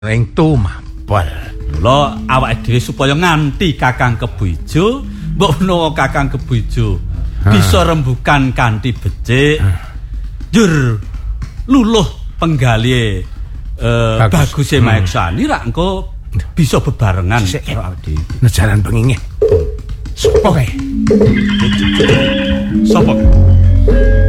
ring tumampel. Mula awake dhewe supaya nganti Kakang Kebuijo, mbok menawa Kakang Kebuijo bisa rembukan kanthi becik. Jur luluh penggali baguse Maeksani rak engko bisa bebarengan karo awake dhewe. Nejaran bengi. Sopo kae? Sopo?